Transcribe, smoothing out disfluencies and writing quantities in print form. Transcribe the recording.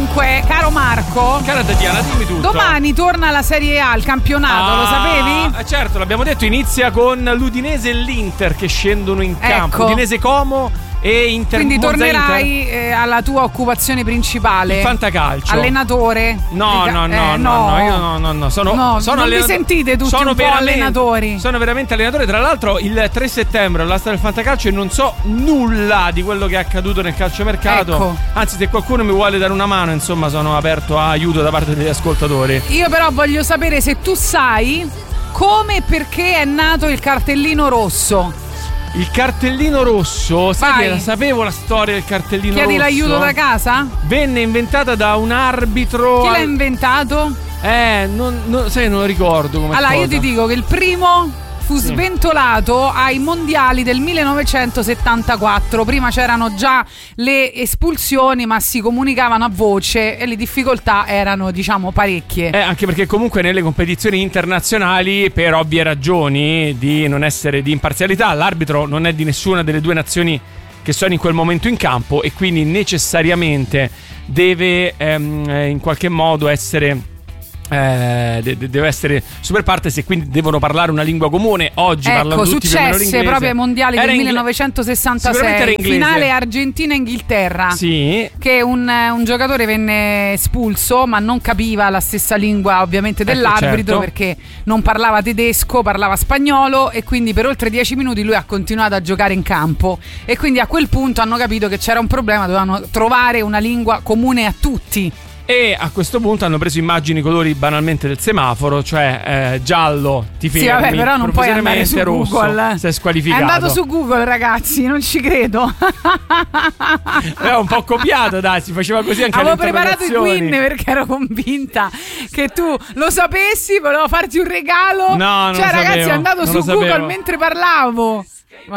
Comunque, caro Marco, cara Tatiana, dimmi tutto. domani torna la Serie A, il campionato, lo sapevi? Certo, l'abbiamo detto, inizia con l'Udinese e l'Inter che scendono in campo. Ecco. Udinese Como e Inter. Quindi Monza tornerai Inter. alla tua occupazione principale. Il fantacalcio. Allenatore. No, io no. Non vi sentite tutti un po' allenatori. Sono veramente allenatore. Tra l'altro il 3 settembre alla storia del fantacalcio e non so nulla di quello che è accaduto nel calciomercato. Ecco. Anzi, se qualcuno mi vuole dare una mano, insomma, sono aperto a aiuto da parte degli ascoltatori. Io però voglio sapere se tu sai come e perché è nato il cartellino rosso. Il cartellino rosso, sai Vai. che la sapevo la storia del cartellino rosso? Chiedi l'aiuto da casa? Venne inventata da un arbitro. Chi l'ha inventato? Sai, non lo ricordo come. Allora, cosa. io ti dico che il primo fu sventolato ai mondiali del 1974. Prima c'erano già le espulsioni, ma si comunicavano a voce e le difficoltà erano, diciamo, parecchie. Anche perché comunque nelle competizioni internazionali, per ovvie ragioni di non essere di imparzialità, l'arbitro non è di nessuna delle due nazioni che sono in quel momento in campo e quindi necessariamente deve in qualche modo essere deve essere super partes e quindi devono parlare una lingua comune. Oggi parlano tutti più o meno l'inglese. Successe proprio ai mondiali del 1966, finale Argentina-Inghilterra. Sì. Che un giocatore venne espulso, ma non capiva la stessa lingua ovviamente dell'arbitro, certo. perché non parlava tedesco, parlava spagnolo, e quindi per oltre 10 minuti lui ha continuato a giocare in campo, e quindi a quel punto hanno capito che c'era un problema, dovevano trovare una lingua comune a tutti. E a questo punto hanno preso immagini, colori banalmente del semaforo, cioè giallo ti fermi. Sì, vabbè, però non puoi andare su rosso, Google. sei squalificato. È andato su Google, ragazzi, non ci credo. È un po' copiato, dai, si faceva così anche alle Avevo preparato i Queen perché ero convinta che tu lo sapessi, volevo farti un regalo. No, non cioè, lo ragazzi, sapevo, è andato non su lo Google sapevo. mentre parlavo.